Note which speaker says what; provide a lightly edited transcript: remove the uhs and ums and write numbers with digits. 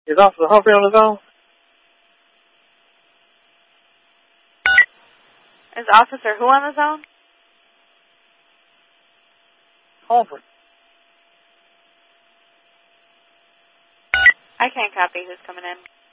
Speaker 1: Is Officer Humphrey on the zone?
Speaker 2: Is Officer who on the zone?
Speaker 1: Humphrey.
Speaker 2: I can't copy who's coming in.